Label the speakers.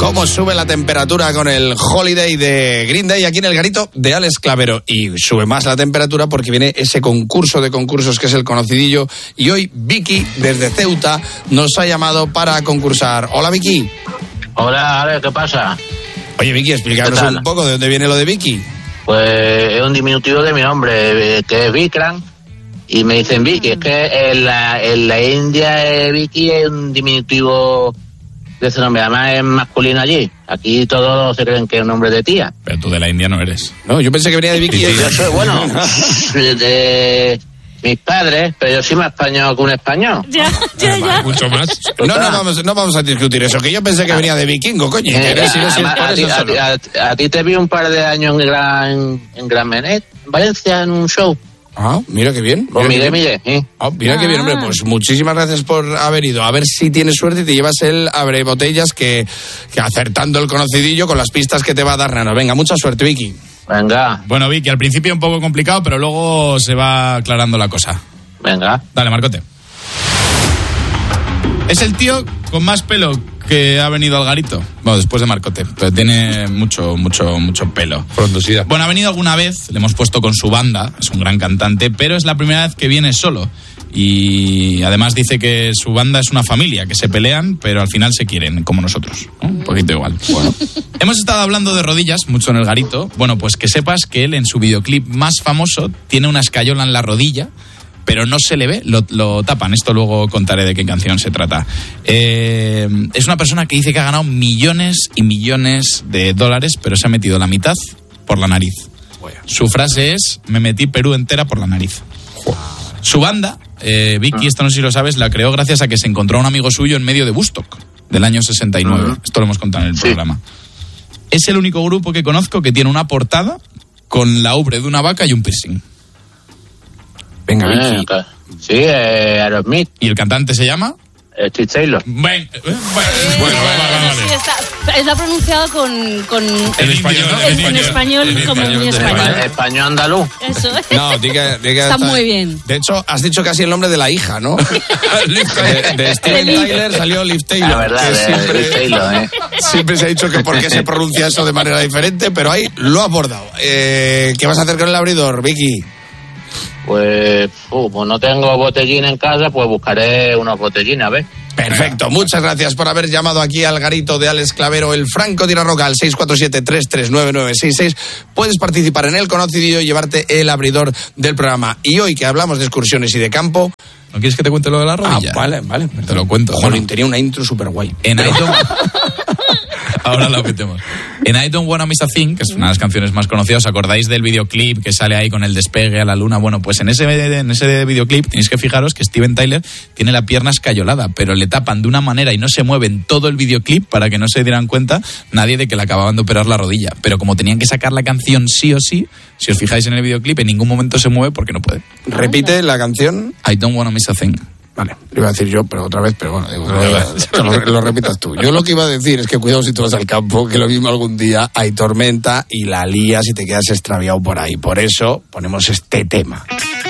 Speaker 1: cómo sube la temperatura con el Holiday de Green Day aquí en el garito de Alex Clavero. Y sube más la temperatura porque viene ese concurso de concursos que es el conocidillo. Y hoy Vicky, desde Ceuta, nos ha llamado para concursar. Hola, Vicky.
Speaker 2: Hola, Alex, ¿qué pasa?
Speaker 1: Oye, Vicky, explícanos un poco de dónde viene lo de Vicky.
Speaker 2: Pues es un diminutivo de mi nombre, que es Vikram. Y me dicen Vicky, es que en la India Vicky es un diminutivo de ese nombre, además es masculino allí. Aquí todos se creen que es un nombre de tía.
Speaker 3: Pero tú de la India no eres.
Speaker 1: No, yo pensé que venía de Vicky.
Speaker 2: Sí, yo soy, bueno, de mis padres, pero yo soy más español que un español.
Speaker 4: Ya.
Speaker 3: Mucho más.
Speaker 1: No vamos a discutir eso, que yo pensé que venía de vikingo, coño.
Speaker 2: A ti te vi un par de años en Gran Menet, en Valencia, en un show.
Speaker 1: Ah, mira qué bien.
Speaker 2: Con Miguel.
Speaker 1: Mira qué bien, hombre. Pues muchísimas gracias por haber ido. A ver si tienes suerte y te llevas el abrebotellas que acertando el conocidillo con las pistas que te va a dar Nano. Venga, mucha suerte, Vicky.
Speaker 2: Venga.
Speaker 3: Bueno, Vicky, al principio un poco complicado, pero luego se va aclarando la cosa.
Speaker 2: Venga.
Speaker 3: Dale, Marcote. Es el tío con más pelo que ha venido al garito. Bueno, después de Marcote, pero tiene mucho pelo.
Speaker 1: Frondosidad.
Speaker 3: Bueno, ha venido alguna vez, le hemos puesto con su banda, es un gran cantante, pero es la primera vez que viene solo. Y además dice que su banda es una familia, que se pelean, pero al final se quieren, como nosotros, ¿no? Un poquito igual. Bueno. Hemos estado hablando de rodillas mucho en el garito. Bueno, pues que sepas que él en su videoclip más famoso tiene una escayola en la rodilla, pero no se le ve, lo tapan. Esto luego contaré de qué canción se trata. Es una persona que dice que ha ganado millones y millones de dólares, pero se ha metido la mitad por la nariz. Su frase es: me metí Perú entera por la nariz. Su banda, Vicky, esto no sé si lo sabes, la creó gracias a que se encontró a un amigo suyo en medio de Woodstock, del año 69. Esto lo hemos contado en el programa. Es el único grupo que conozco que tiene una portada con la ubre de una vaca y un piercing.
Speaker 1: Venga, Vicky.
Speaker 2: Sí, Aerosmith.
Speaker 3: ¿Y el cantante se llama?
Speaker 2: Steve Taylor.
Speaker 3: Bueno,
Speaker 4: Sí, está pronunciado con
Speaker 3: en español, ¿no?
Speaker 4: en español como muy español.
Speaker 2: Español andaluz.
Speaker 4: Eso.
Speaker 1: No, diga
Speaker 4: Está muy bien.
Speaker 1: De hecho, has dicho casi el nombre de la hija, ¿no? de Steven Tyler salió Liv Taylor.
Speaker 2: La verdad, Liv Taylor,
Speaker 1: Siempre se ha dicho que por qué se pronuncia eso de manera diferente, pero ahí lo ha abordado. ¿Qué vas a hacer con el abridor, Vicky?
Speaker 2: Pues no tengo botellín en casa, pues buscaré unos botellines, a ver.
Speaker 1: Perfecto, muchas gracias por haber llamado aquí al garito de Alex Clavero, el Franco Tirarroca, al 647-339966. Puedes participar en el conocidillo y llevarte el abridor del programa. Y hoy que hablamos de excursiones y de campo...
Speaker 3: ¿No quieres que te cuente lo de la rodilla?
Speaker 1: Vale.
Speaker 3: Te lo cuento.
Speaker 1: Jolín, tenía una intro súper guay.
Speaker 3: Ahora la metemos. En I Don't Wanna Miss a Thing, que es una de las canciones más conocidas, ¿os acordáis del videoclip que sale ahí con el despegue a la luna? Bueno, pues en ese videoclip tenéis que fijaros que Steven Tyler tiene la pierna escayolada, pero le tapan de una manera y no se mueve en todo el videoclip para que no se dieran cuenta nadie de que le acababan de operar la rodilla. Pero como tenían que sacar la canción sí o sí, si os fijáis en el videoclip, en ningún momento se mueve porque no puede.
Speaker 1: Repite la canción.
Speaker 3: I Don't Wanna Miss a Thing.
Speaker 1: Vale, lo iba a decir yo, pero otra vez, pero bueno, lo repitas tú. Yo lo que iba a decir es que cuidado si tú vas al campo, que lo mismo algún día hay tormenta y la lías y te quedas extraviado por ahí. Por eso ponemos este tema.